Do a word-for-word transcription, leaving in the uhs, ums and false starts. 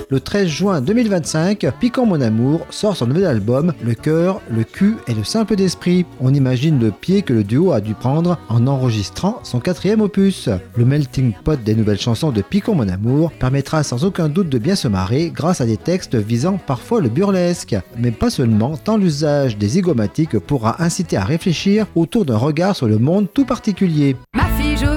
Le treize juin deux mille vingt-cinq, Piquant Mon Amour sort son nouvel album Le cœur, le cul et le simple d'esprit. On imagine le pied que le duo a dû prendre en enregistrant son quatrième opus. Le melting pot des nouvelles chansons de Piquant Mon Amour permettra sans aucun doute de bien se marrer grâce à des textes visant parfois le burlesque. Mais pas seulement, tant l'usage des zygomatiques pourra inciter à réfléchir autour d'un regard sur le monde tout particulier.